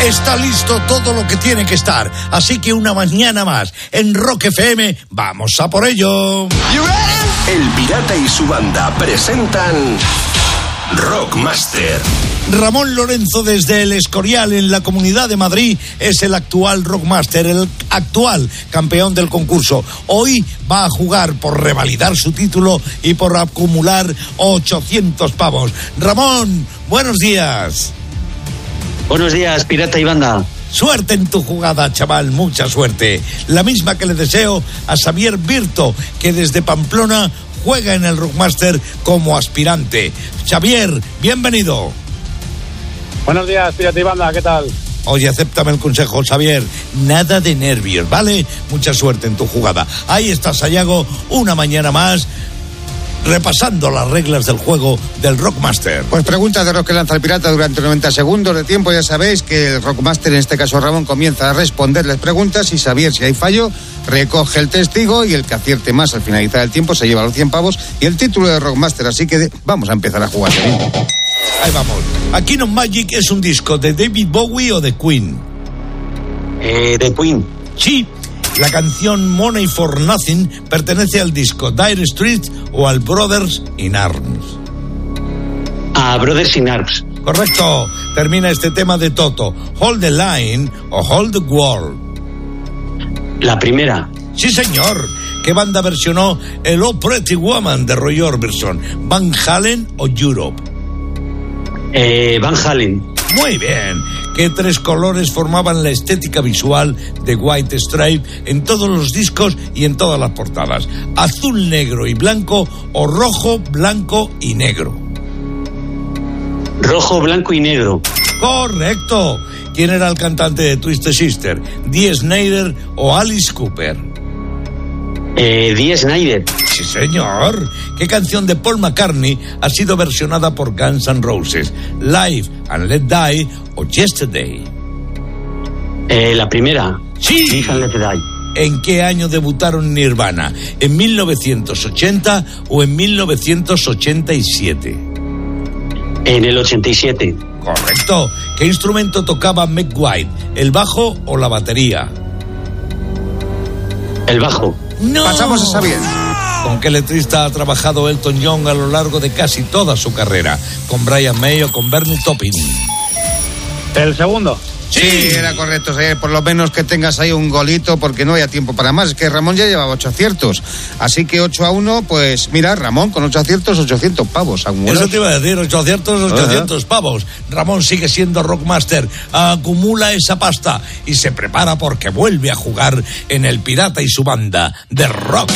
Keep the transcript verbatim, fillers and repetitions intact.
Está listo todo lo que tiene que estar, así que una mañana más en Rock F M, vamos a por ello. El Pirata y su banda presentan Rockmaster. Ramón Lorenzo desde El Escorial en la Comunidad de Madrid es el actual Rockmaster, el actual campeón del concurso. Hoy va a jugar por revalidar su título y por acumular ochocientos pavos. Ramón, buenos días. Buenos días, Pirata y banda. Suerte en tu jugada, chaval, mucha suerte. La misma que le deseo a Xavier Virto, que desde Pamplona juega en el Rockmaster como aspirante. Xavier, bienvenido. Buenos días, Pirata y banda, ¿qué tal? Oye, acéptame el consejo, Xavier. Nada de nervios, ¿vale? Mucha suerte en tu jugada. Ahí está Sayago, una mañana más, repasando las reglas del juego del Rockmaster. Pues pregunta de rock que lanza el pirata durante noventa segundos de tiempo. Ya sabéis que el Rockmaster, en este caso Ramón, comienza a responderles preguntas y Xavier, si hay fallo, recoge el testigo y el que acierte más al finalizar el tiempo se lleva los cien pavos y el título de Rockmaster. Así que vamos a empezar a jugar. Ahí vamos. Aquí no Magic es un disco de David Bowie o de Queen. Eh, de Queen. Sí. La canción Money for Nothing pertenece al disco Dire Straits o al Brothers in Arms. A Brothers in Arms. Correcto. Termina este tema de Toto. Hold the Line o Hold the World. La primera. Sí, señor. ¿Qué banda versionó el Oh Pretty Woman de Roy Orbison? ¿Van Halen o Europe? Eh, Van Halen. Muy bien. ¿Qué tres colores formaban la estética visual de White Stripes en todos los discos y en todas las portadas? ¿Azul, negro y blanco o rojo, blanco y negro? Rojo, blanco y negro. Correcto. ¿Quién era el cantante de Twisted Sister? ¿Dee Snider o Alice Cooper? Eh, Dee Snider. Sí, señor. ¿Qué canción de Paul McCartney ha sido versionada por Guns N' Roses? ¿Live and Let Die o Yesterday? Eh, la primera. Sí. Live and Let Die. ¿En qué año debutaron Nirvana? ¿En mil novecientos ochenta o en mil novecientos ochenta y siete? En el ochenta y siete. Correcto. ¿Qué instrumento tocaba Meg White? ¿El bajo o la batería? El bajo. No. Pasamos a Xavier. ¿Con qué letrista ha trabajado Elton John a lo largo de casi toda su carrera? ¿Con Brian May o con Bernie Taupin? El segundo. Sí, era correcto, Xavier. Por lo menos que tengas ahí un golito, porque no haya tiempo para más. Es que Ramón ya llevaba ocho aciertos. Así que ocho a uno, pues mira, Ramón con ocho aciertos, ochocientos pavos. Eso te iba a decir, ocho aciertos, ochocientos uh-huh. pavos. Ramón sigue siendo Rockmaster, acumula esa pasta y se prepara porque vuelve a jugar en el Pirata y su banda de Rock